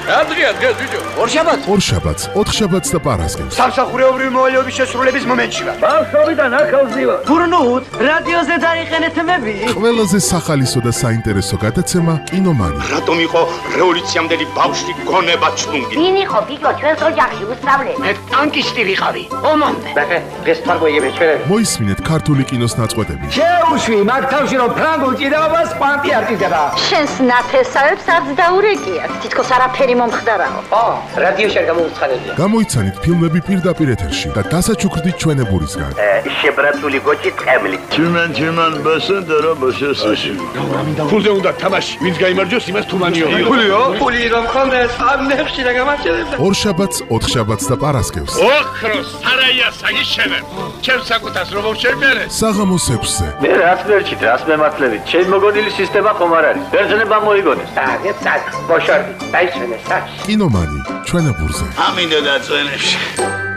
ადრია დღეს ბიჭო. ორშაბათს, ოთხშაბათს და პარასკევს. სამსახურეობრივი მოვალეობის შესრულების მომენტში ვარ. ბავშვობიდან აქ ავზივარ. გურნუთ, რადიოზე დაიხენეთ მები. ყველაზე სახალისო და საინტერესო გადაცემა კინომანი. რატომ იყო რევოლუციამდელი ბავშვი გონება ჩლუნგი? ვინ იყო ბიჭო ჩვენს ოჯახში უსწავლე? მე ტანკისტი ვიყავი. ომამდე. ბახე, დღეს თარგოიები ჩვენები. მოისმინეთ ქართული კინოს ნაწყვეტები. შეუშვი, მაგ თავში რომ ფრანგულ ჭიდაობას კვანტი არ ჭირდება. შენს ნათესავებს არც დაურეკიათ. თითქოს არაფერი მომხდარაო. რადიოში არ გამოუცხადებია. გამოიცანით ფილმები პირდაპირ ეთერში და დასაჩუქრდით ჩვენებურისგან. შებრაცული გოჭი ტყემლი. Чиман басендера башесაში. ფულზე უნდა თამაში. ვინც გაიმარჯვოს, იმას თუმანიო. ფულიო? ფული რომ ხონდეს, ამ ნებში რა გამარჯვებდა. ორშაბათს, ოთხშაბათს და პარასკევს. ოქროს სარაია საგიშენებ. ჩემს საკუთას რომ შევმერე. საღამოს 6-ზე. მე რაც მერჩით, რაც მემართლებით. ჩემ მოგონილი სისტემა ხომ არ არის. ბერძნება მოიგონეს. ბოშორდი, დაიშვენე საჩ. კინომანი ჩვენებურზე. ამინდა დაწვენებში.